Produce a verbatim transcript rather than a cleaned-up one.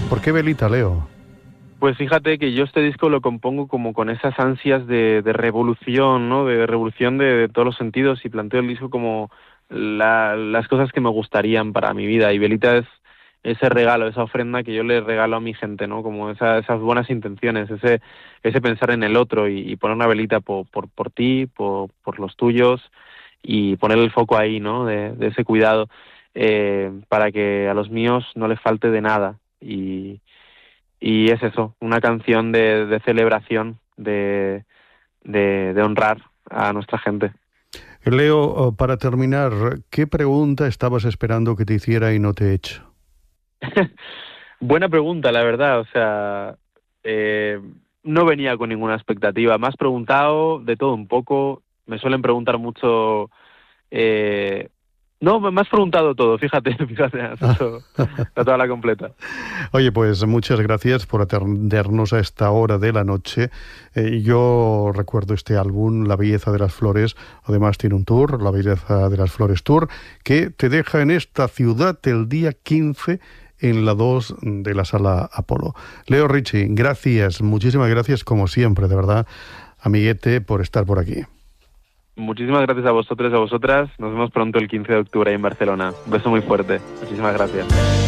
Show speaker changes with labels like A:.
A: ¿Por qué velita, Leo?
B: Pues fíjate que yo este disco lo compongo como con esas ansias de, de revolución, ¿no? De revolución de, de todos los sentidos, y planteo el disco como la, las cosas que me gustarían para mi vida. Y velita es ese regalo, esa ofrenda que yo le regalo a mi gente, ¿no? Como esa, esas buenas intenciones, ese ese pensar en el otro y, y poner una velita por, por, por ti, por, por los tuyos, y poner el foco ahí, ¿no? De, de ese cuidado, eh, para que a los míos no les falte de nada. Y Y es eso, una canción de, de celebración, de, de, de honrar a nuestra gente.
A: Leo, para terminar, ¿qué pregunta estabas esperando que te hiciera y no te he hecho?
B: Buena pregunta, la verdad. O sea, eh, no venía con ninguna expectativa. Me has preguntado de todo un poco. Me suelen preguntar mucho... Eh, no, me has preguntado todo, fíjate, fíjate, has hecho la toda la completa.
A: Oye, pues muchas gracias por atendernos a esta hora de la noche. Eh, yo recuerdo este álbum, La Belleza de las Flores. Además tiene un tour, La Belleza de las Flores Tour, que te deja en esta ciudad el día quince en la dos de la Sala Apolo. Leo Richie, gracias, muchísimas gracias como siempre, de verdad, amiguete, por estar por aquí.
B: Muchísimas gracias a vosotros y a vosotras. Nos vemos pronto el quince de octubre en Barcelona. Un beso muy fuerte. Muchísimas gracias.